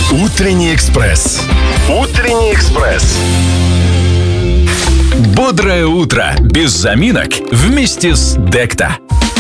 Утренний экспресс. Утренний экспресс. Бодрое утро. Без заминок. Вместе с Декта.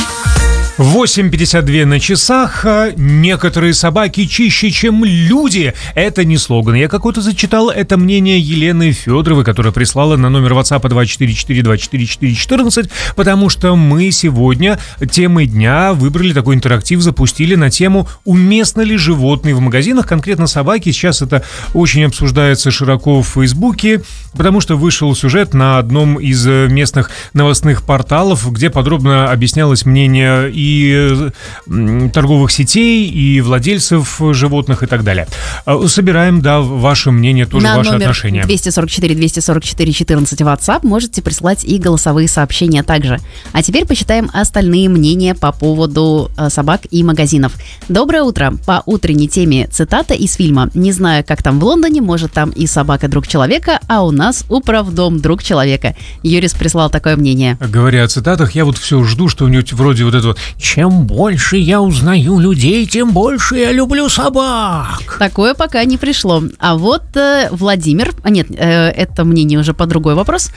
8:52 на часах. Некоторые собаки чище, чем люди. Это не слоган. Я какой-то зачитал. Это мнение Елены Федоровой, которая прислала на номер WhatsApp 244-244-14, потому что мы сегодня темой дня выбрали такой интерактив, запустили на тему «Уместно ли животные в магазинах?» Конкретно собаки. Сейчас это очень обсуждается широко в Фейсбуке, потому что вышел сюжет на одном из местных новостных порталов, где подробно объяснялось мнение и торговых сетей, и владельцев животных и так далее. Собираем, ваше мнение, тоже на ваши отношения. На номер 244-244-14 WhatsApp можете прислать и голосовые сообщения также. А теперь почитаем остальные мнения по поводу собак и магазинов. Доброе утро. По утренней теме цитата из фильма. «Не знаю, как там в Лондоне, может, там и собака друг человека, а у нас управдом друг человека». Юрис прислал такое мнение. Говоря о цитатах, я вот все жду, что у него вроде вот этого «Чем больше я узнаю людей, тем больше я люблю собак». Такое пока не пришло. А вот Владимир... Нет, это мнение уже по другой вопрос.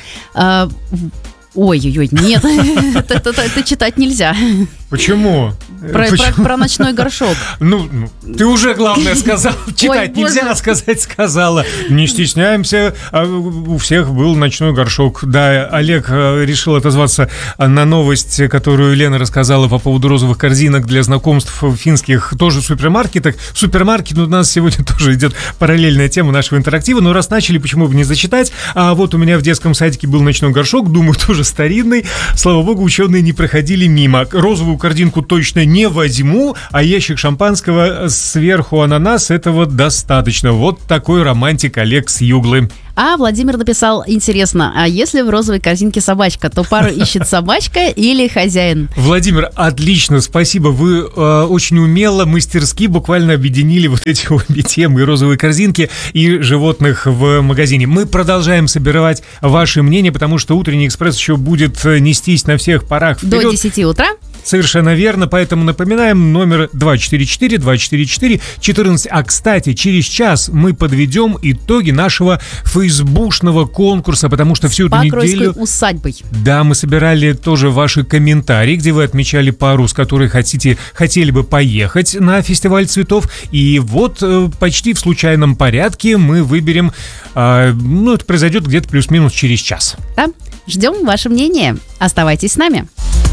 Ой-ой-ой, нет, это читать нельзя. Почему? Про ночной горшок. Ну, ты уже главное сказал. Читать нельзя, сказать сказала. Не стесняемся. У всех был ночной горшок. Да, Олег решил отозваться на новость, которую Лена рассказала по поводу розовых корзинок для знакомств в финских тоже супермаркетах. В супермаркете у нас сегодня тоже идет параллельная тема нашего интерактива. Но раз начали, почему бы не зачитать? А вот у меня в детском садике был ночной горшок. Думаю, тоже старинный. Слава богу, ученые не проходили мимо. Розовую корзинку точно не возьму, а ящик шампанского сверху ананас, этого достаточно. Вот такой романтик Олег с Юглы. А Владимир написал: интересно, а если в розовой корзинке собачка, то пару ищет собачка или хозяин? Владимир, отлично, спасибо. Вы очень умело, мастерски буквально объединили вот эти обе темы: и розовые корзинки, и животных в магазине. Мы продолжаем собирать ваши мнения, потому что утренний экспресс еще будет нестись на всех парах вперед. До 10 утра. Совершенно верно, поэтому напоминаем номер 244-244-14. А, кстати, через час мы подведем итоги нашего фейсбушного конкурса, потому что всю эту неделю... Покройской усадьбой. Да, мы собирали тоже ваши комментарии, где вы отмечали пару, с которой хотели бы поехать на фестиваль цветов. И вот почти в случайном порядке мы выберем... это произойдет где-то плюс-минус через час. Да, ждем ваше мнение. Оставайтесь с нами.